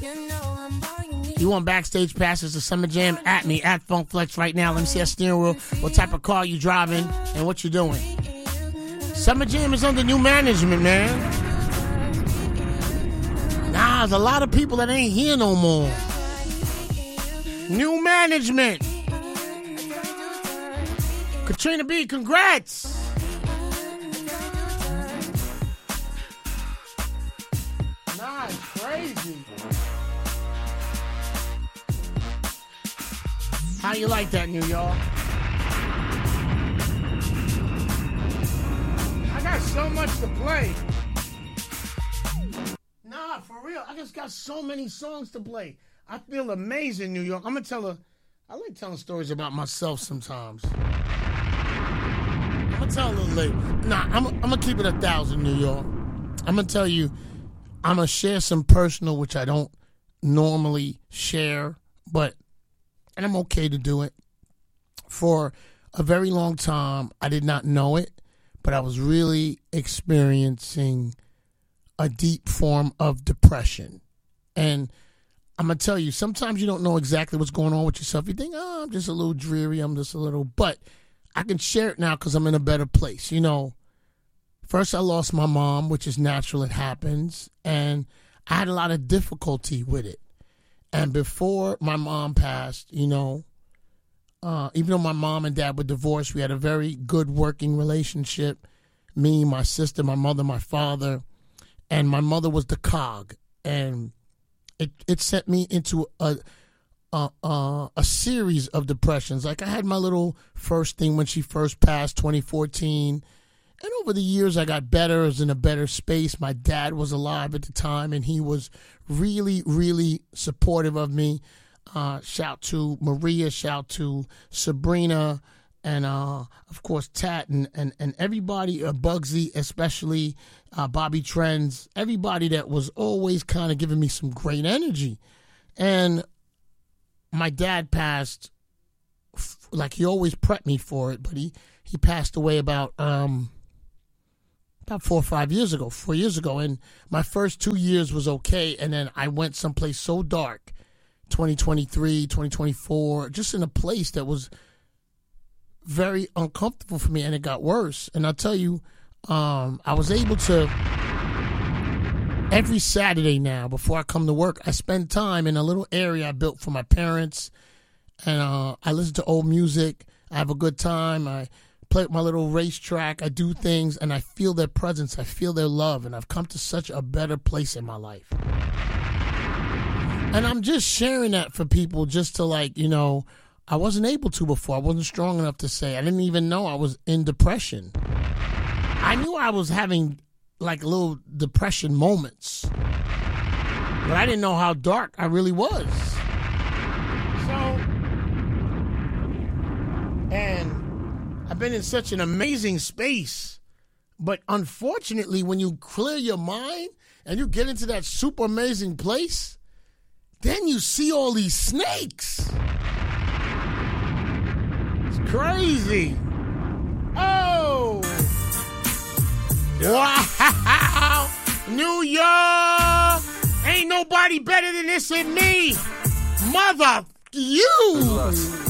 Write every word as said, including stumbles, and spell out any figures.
You want backstage passes to Summer Jam? At me, at Funk Flex right now. Let me see that steering wheel, what type of car you driving, and what you doing. Summer Jam is under new management, man. Nah, there's a lot of people that ain't here no more. New management. Katrina B, congrats. Nah, it's crazy. How you like that, New York? I got so much to play. Nah, for real. I just got so many songs to play. I feel amazing, New York. I'm going to tell a... I like telling stories about myself sometimes. I'm going to tell a little later. Nah, I'm, I'm going to keep it a thousand, New York. I'm going to tell you, I'm going to share some personal, which I don't normally share, but... and I'm okay to do it. For a very long time, I did not know it, but I was really experiencing a deep form of depression. And I'm going to tell you, sometimes you don't know exactly what's going on with yourself. You think, oh, I'm just a little dreary, I'm just a little, but I can share it now because I'm in a better place. You know, first I lost my mom, which is natural, it happens, and I had a lot of difficulty with it. And before my mom passed, you know, uh, even though my mom and dad were divorced, we had a very good working relationship. Me, my sister, my mother, my father, and my mother was the cog. And it it sent me into a a, a a series of depressions. Like I had my little first thing when she first passed, twenty fourteen. And over the years, I got better. I was in a better space. My dad was alive at the time, and he was really, really supportive of me. Uh, shout to Maria, shout to Sabrina, and, uh, of course, Tat, and, and, and everybody, uh, Bugsy, especially uh, Bobby Trends, everybody that was always kind of giving me some great energy. And my dad passed, like he always prepped me for it, but he, he passed away about... Um, About four or five years ago, four years ago. And my first two years was okay. And then I went someplace so dark, twenty twenty-three, twenty twenty-four, just in a place that was very uncomfortable for me. And it got worse. And I'll tell you, um, I was able to, every Saturday now, before I come to work, I spend time in a little area I built for my parents. And uh, I listen to old music. I have a good time. I play with my little racetrack. I do things, and I feel their presence. I feel their love, and I've come to such a better place in my life. And I'm just sharing that for people just to, like, you know, I wasn't able to before. I wasn't strong enough to say. I didn't even know I was in depression. I knew I was having, like, little depression moments, but I didn't know how dark I really was. So, and I've been in such an amazing space, but unfortunately, when you clear your mind and you get into that super amazing place, then you see all these snakes. It's crazy. Oh! Wow! New York! Ain't nobody better than this than me! Mother, you!